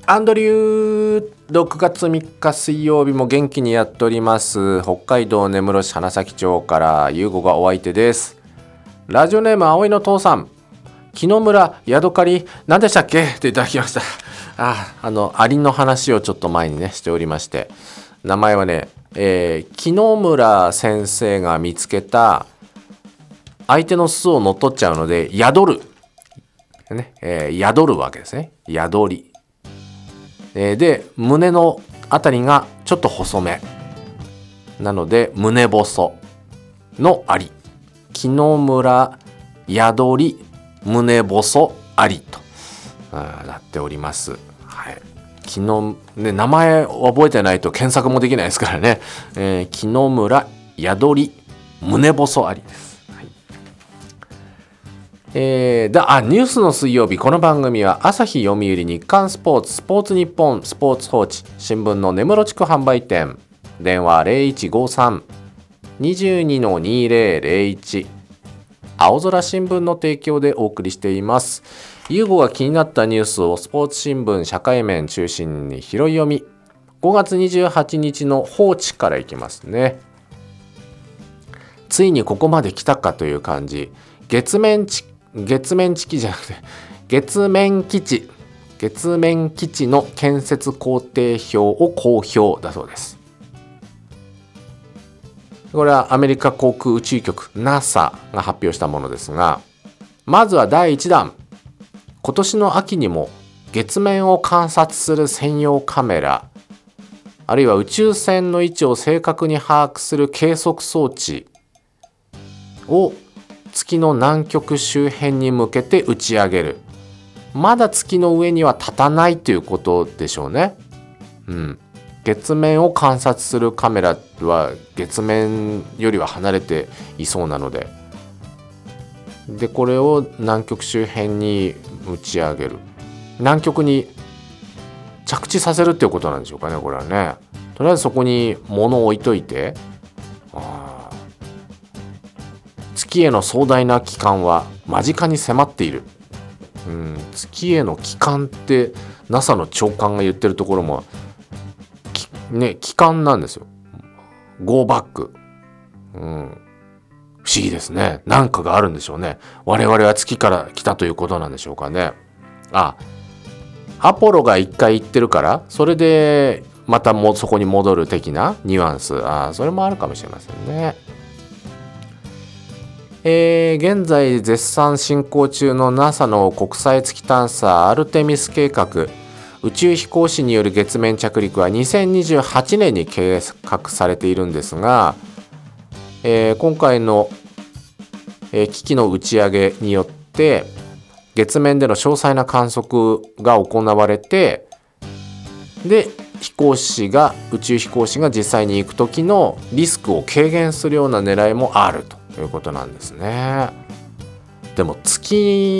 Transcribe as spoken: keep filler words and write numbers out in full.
アンドリューろくがつみっか水曜日も元気にやっております。北海道根室市花咲町からゆうごがお相手です。ラジオネーム葵の父さん、木野村ヤドカリ何でしたっけっていただきました。ああのアリの話をちょっと前にねしておりまして、名前はね、えー、木野村先生が見つけた相手の巣を乗っ取っちゃうので宿る、ねえー、宿るわけですね。宿り、えー、で胸のあたりがちょっと細めなので胸細のアリ、木野村宿り胸細アリとなっております。はい、木野、ね、名前覚えてないと検索もできないですからね、えー、木野村宿り胸細アリです。えー、だあニュースの水曜日、この番組は朝日読売日刊スポーツスポーツ日本スポーツ報知新聞の根室地区販売店、電話 ゼロいちごさん にじゅうに にゼロゼロいち、青空新聞の提供でお送りしています。ユーゴが気になったニュースをスポーツ新聞社会面中心に拾い読み。ごがつにじゅうはちにちの報知からいきますね。ついにここまで来たかという感じ。月面地月面基地じゃなくて月面基地月面基地の建設工程表を公表だそうです。これはアメリカ航空宇宙局 ナサ が発表したものですが、まずはだいいちだん、今年の秋にも月面を観察する専用カメラ、あるいは宇宙船の位置を正確に把握する計測装置を月の南極周辺に向けて打ち上げる。まだ月の上には立たないということでしょうね。うん、月面を観察するカメラは月面よりは離れていそうなので、でこれを南極周辺に打ち上げる、南極に着地させるっていうことなんでしょうかね。これはね、とりあえずそこに物を置いといて、あ月への壮大な帰還は間近に迫っている。うん、月への帰還って ナサ の長官が言ってるところもね、帰還なんですよ。ゴーバック、うん、不思議ですね。何かがあるんでしょうね。我々は月から来たということなんでしょうかね。あ、アポロが一回行ってるからそれでまたもそこに戻る的なニュアンス、あ、それもあるかもしれませんね。えー、現在絶賛進行中の ナサ の国際月探査アルテミス計画、宇宙飛行士による月面着陸はにせんにじゅうはちねんに計画されているんですが、えー、今回の、えー、機器の打ち上げによって月面での詳細な観測が行われて、で飛行士が宇宙飛行士が実際に行く時のリスクを軽減するような狙いもあるということなんですね。でも月